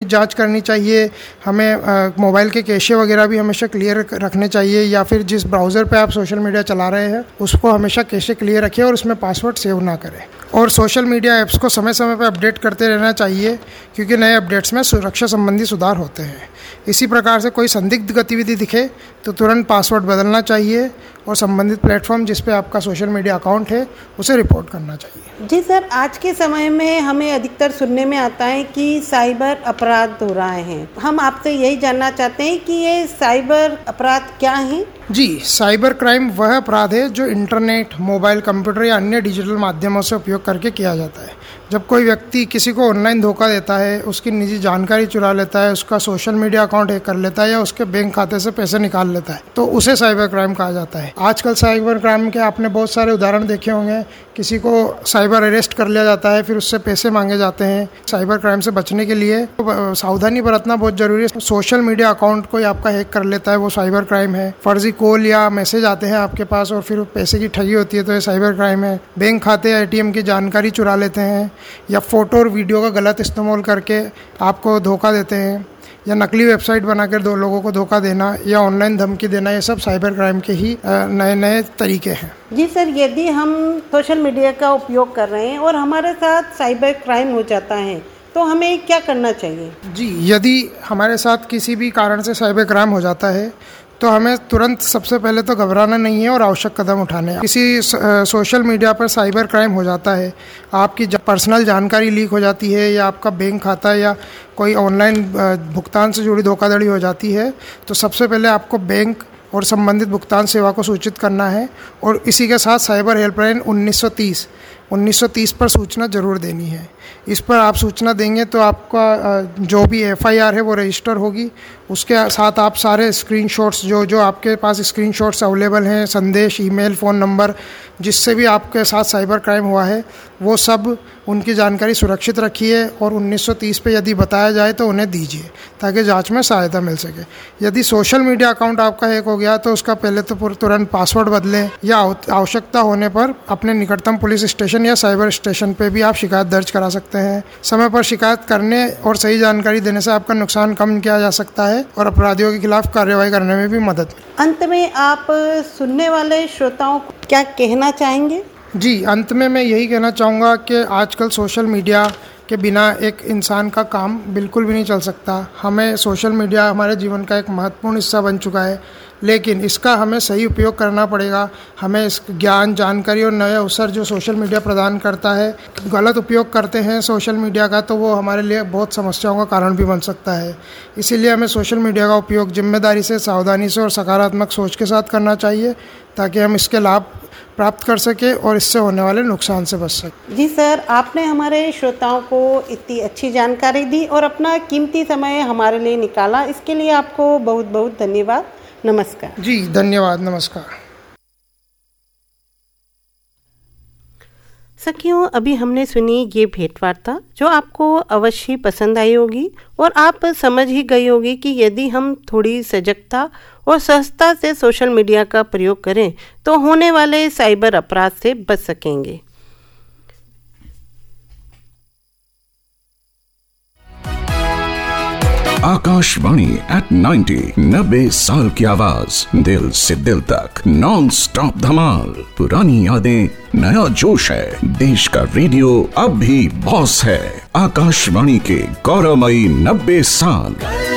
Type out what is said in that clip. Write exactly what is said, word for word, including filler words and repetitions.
जांच करनी चाहिए, हमें मोबाइल के कैशे वगैरह भी हमेशा क्लियर रखने चाहिए, या फिर जिस ब्राउज़र पे आप सोशल मीडिया चला रहे हैं उसको हमेशा कैशे क्लियर रखें और उसमें पासवर्ड सेव ना करें। और सोशल मीडिया ऐप्स को समय समय पर अपडेट करते रहना चाहिए, क्योंकि नए अपडेट्स में सुरक्षा संबंधी सुधार होते हैं। इसी प्रकार से कोई संदिग्ध गतिविधि दिखे तो तुरंत पासवर्ड बदलना चाहिए और संबंधित प्लेटफॉर्म जिस पे आपका सोशल मीडिया अकाउंट है उसे रिपोर्ट करना चाहिए। जी सर, आज के समय में हमें अधिकतर सुनने में आता है कि साइबर अपराध हो रहे हैं। हम आपसे यही जानना चाहते हैं कि ये साइबर अपराध क्या है? जी, साइबर क्राइम वह अपराध है जो इंटरनेट, मोबाइल, कंप्यूटर या अन्य डिजिटल माध्यमों से उपयोग करके किया जाता है। जब कोई व्यक्ति किसी को ऑनलाइन धोखा देता है, उसकी निजी जानकारी चुरा लेता है, उसका सोशल मीडिया अकाउंट हैक कर लेता है या उसके बैंक खाते से पैसे निकाल लेता है, तो उसे साइबर क्राइम कहा जाता है। आजकल साइबर क्राइम के आपने बहुत सारे उदाहरण देखे होंगे। किसी को साइबर अरेस्ट कर लिया जाता है, फिर उससे पैसे मांगे जाते हैं। साइबर क्राइम से बचने के लिए तो सावधानी बरतना बहुत जरूरी है। सोशल मीडिया अकाउंट कोई आपका हैक कर लेता है, वो साइबर क्राइम है। फर्जी कॉल या मैसेज आते हैं आपके पास और फिर पैसे की ठगी होती है, तो ये साइबर क्राइम है। बैंक खाते या एटीएम की जानकारी चुरा लेते हैं, या फोटो और वीडियो का गलत इस्तेमाल करके आपको धोखा देते हैं, या नकली वेबसाइट बनाकर दो लोगों को धोखा देना, या ऑनलाइन धमकी देना, ये सब साइबर क्राइम के ही नए नए तरीके हैं। जी सर, यदि हम सोशल मीडिया का उपयोग कर रहे हैं और हमारे साथ साइबर क्राइम हो जाता है तो हमें क्या करना चाहिए? जी, यदि हमारे साथ किसी भी कारण से साइबर क्राइम हो जाता है तो हमें तुरंत सबसे पहले तो घबराना नहीं है और आवश्यक कदम उठाने हैं। किसी सोशल मीडिया पर साइबर क्राइम हो जाता है, आपकी पर्सनल जानकारी लीक हो जाती है, या आपका बैंक खाता या कोई ऑनलाइन भुगतान से जुड़ी धोखाधड़ी हो जाती है, तो सबसे पहले आपको बैंक और संबंधित भुगतान सेवा को सूचित करना है। और इसी के साथ साइबर हेल्पलाइन उन्नीस सौ तीस उन्नीस सौ तीस पर सूचना जरूर देनी है। इस पर आप सूचना देंगे तो आपका जो भी एफ आई आर है वो रजिस्टर होगी। उसके साथ आप सारे स्क्रीनशॉट्स जो जो आपके पास स्क्रीनशॉट्स अवेलेबल हैं, संदेश, ईमेल, फ़ोन नंबर, जिससे भी आपके साथ साइबर क्राइम हुआ है, वो सब उनकी जानकारी सुरक्षित रखिए और उन्नीस सौ तीस पे यदि बताया जाए तो उन्हें दीजिए, ताकि जांच में सहायता मिल सके। यदि सोशल मीडिया अकाउंट आपका हैक हो गया तो उसका पहले तो तुरंत पासवर्ड बदलें, या आवश्यकता होने पर अपने निकटतम पुलिस स्टेशन या साइबर स्टेशन पे भी आप शिकायत दर्ज करा सकते हैं। समय पर शिकायत करने और सही जानकारी देने से आपका नुकसान कम किया जा सकता है और अपराधियों के खिलाफ कार्रवाई करने में भी मदद। अंत में आप सुनने वाले श्रोताओं को क्या कहना चाहेंगे? जी, अंत में मैं यही कहना चाहूँगा कि आजकल सोशल मीडिया के बिना एक इंसान का काम बिल्कुल भी नहीं चल सकता। हमें सोशल मीडिया हमारे जीवन का एक महत्वपूर्ण हिस्सा बन चुका है, लेकिन इसका हमें सही उपयोग करना पड़ेगा। हमें इस ज्ञान, जानकारी और नए अवसर जो सोशल मीडिया प्रदान करता है, गलत उपयोग करते हैं सोशल मीडिया का तो वो हमारे लिए बहुत समस्याओं का कारण भी बन सकता है। इसीलिए हमें सोशल मीडिया का उपयोग जिम्मेदारी से, सावधानी से और सकारात्मक सोच के साथ करना चाहिए, ताकि हम इसके लाभ प्राप्त कर सके और इससे होने वाले नुकसान से बच सके। जी सर, आपने हमारे श्रोताओं को इतनी अच्छी जानकारी दी और अपना कीमती समय हमारे लिए निकाला, इसके लिए आपको बहुत बहुत धन्यवाद। नमस्कार। जी धन्यवाद, नमस्कार। सखियों, अभी हमने सुनी ये भेंटवार्ता जो आपको अवश्य पसंद आई होगी और आप समझ ही गई होगी कि यदि हम थोड़ी सजगता और सहजता से सोशल मीडिया का प्रयोग करें तो होने वाले साइबर अपराध से बच सकेंगे। आकाशवाणी एट नाइन्टी, नब्बे साल की आवाज, दिल से दिल तक, नॉन स्टॉप धमाल, पुरानी यादें, नया जोश है, देश का रेडियो अब भी बॉस है। आकाशवाणी के गौरवमयी नब्बे साल।